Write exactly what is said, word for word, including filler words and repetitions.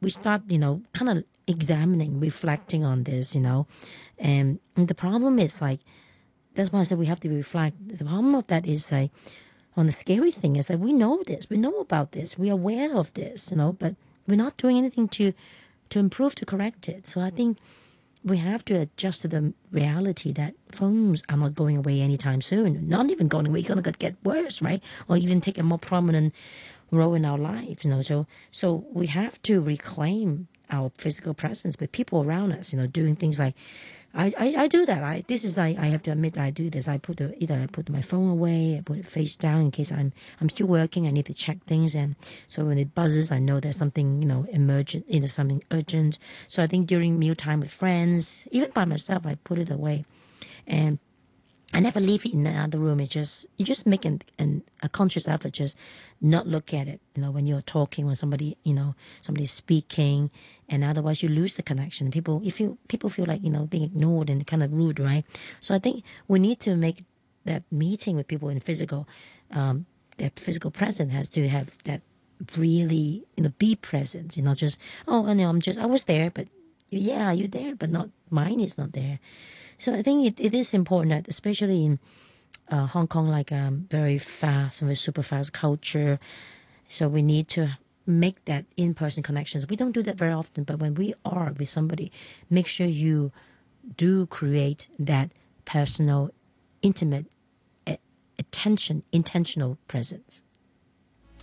we start, you know, kind of examining, reflecting on this, you know, and, and the problem is like, that's why I said we have to reflect. The problem of that is like, on the scary thing is that we know this, we know about this, we're aware of this, you know, but we're not doing anything to to improve, to correct it. So I think we have to adjust to the reality that phones are not going away anytime soon. Not even going away, it's gonna get worse, right? Or even take a more prominent role in our lives, you know. So so we have to reclaim our physical presence with people around us, you know, doing things like I, I, I do that. I this is I, I have to admit I do this. I put the, either I put my phone away, I put it face down in case I'm I'm still working. I need to check things, and so when it buzzes, I know there's something, you know, emergent, you know, something urgent. So I think during mealtime with friends, even by myself, I put it away, and I never leave it in the other room. It just you just make an, an a conscious effort, just not look at it. You know, when you're talking, when somebody you know somebody's speaking, and otherwise you lose the connection. People, you feel people feel like you know being ignored and kind of rude, right? So I think we need to make that meeting with people in physical, um, that physical presence has to have that really you know be present. You know, just oh, I know I'm just I was there, but yeah, you're there, but not mine is not there. So I think it, it is important that, especially in uh, Hong Kong, like um, very fast, very super fast culture. So we need to make that in-person connections. We don't do that very often, but when we are with somebody, make sure you do create that personal, intimate, a- attention, intentional presence.